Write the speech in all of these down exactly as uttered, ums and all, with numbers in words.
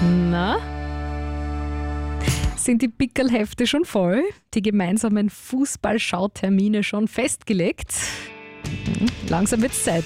Na? Sind die Pickelhefte schon voll? Die gemeinsamen Fußballschautermine schon festgelegt? Hm, langsam wird's Zeit.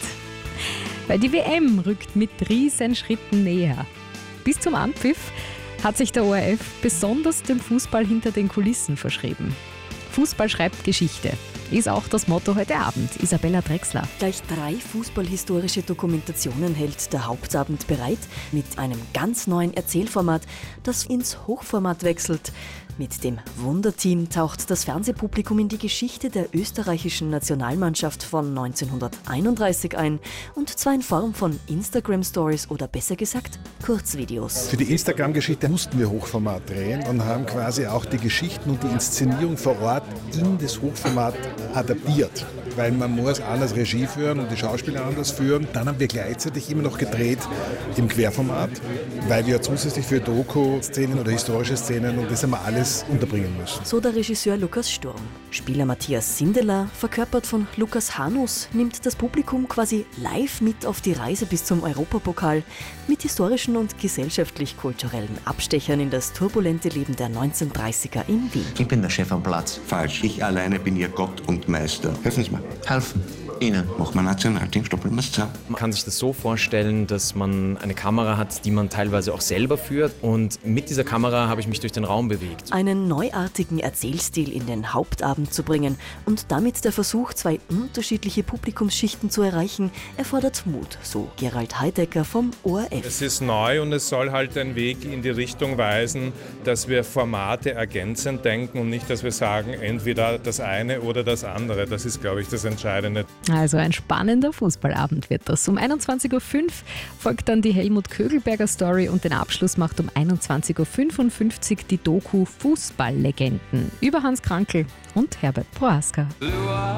Weil die W M rückt mit Riesenschritten näher. Bis zum Anpfiff hat sich der O R F besonders dem Fußball hinter den Kulissen verschrieben. Fußball schreibt Geschichte. Ist auch das Motto heute Abend. Isabella Drechsler. Gleich drei fußballhistorische Dokumentationen hält der Hauptabend bereit mit einem ganz neuen Erzählformat, das ins Hochformat wechselt. Mit dem Wunderteam taucht das Fernsehpublikum in die Geschichte der österreichischen Nationalmannschaft von neunzehnhunderteinunddreißig ein, und zwar in Form von Instagram-Stories oder besser gesagt Kurzvideos. Für die Instagram-Geschichte mussten wir Hochformat drehen und haben quasi auch die Geschichten und die Inszenierung vor Ort in das Hochformat adaptiert. Weil man muss anders Regie führen und die Schauspieler anders führen. Dann haben wir gleichzeitig immer noch gedreht im Querformat, weil wir zusätzlich für Doku-Szenen oder historische Szenen, und das haben wir alles unterbringen müssen. So der Regisseur Lukas Sturm. Spieler Matthias Sindelar, verkörpert von Lukas Hanus, nimmt das Publikum quasi live mit auf die Reise bis zum Europapokal mit historischen und gesellschaftlich-kulturellen Abstechern in das turbulente Leben der neunzehnhundertdreißiger in Wien. Ich bin der Chef am Platz. Falsch. Ich alleine bin Ihr Gott und Meister. Helfen Sie mir. Helfen. Ihnen. Machen wir Nationalteam, stoppeln wir es zusammen. Man kann sich das so vorstellen, dass man eine Kamera hat, die man teilweise auch selber führt, und mit dieser Kamera habe ich mich durch den Raum bewegt. Einen neuartigen Erzählstil in den Hauptabend zu bringen und damit der Versuch, zwei unterschiedliche Publikumsschichten zu erreichen, erfordert Mut, so Gerald Heidecker vom O R F. Es ist neu und es soll halt einen Weg in die Richtung weisen, dass wir Formate ergänzend denken und nicht, dass wir sagen, entweder das eine oder das andere. Das ist, glaube ich, das Entscheidende. Also ein spannender Fußballabend wird das. Um einundzwanzig Uhr fünf folgt dann die Helmut Kögelberger Story und den Abschluss macht um einundzwanzig Uhr fünfundfünfzig die Doku Fußballlegenden über Hans Krankl und Herbert Prohaska.